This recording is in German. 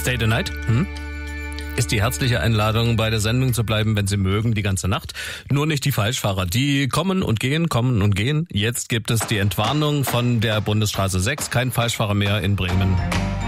Stay the night? Ist die herzliche Einladung, bei der Sendung zu bleiben, wenn Sie mögen, die ganze Nacht. Nur nicht die Falschfahrer. Die kommen und gehen, kommen und gehen. Jetzt gibt es die Entwarnung von der Bundesstraße 6. Kein Falschfahrer mehr in Bremen.